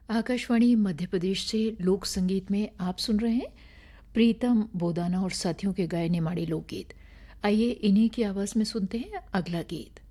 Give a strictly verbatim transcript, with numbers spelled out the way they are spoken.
आकाशवाणी मध्य प्रदेश से लोक संगीत में आप सुन रहे हैं प्रीतम बोदाना और साथियों के गाए निमाड़ी लोकगीत। आइए इन्हीं की आवाज में सुनते हैं अगला गीत।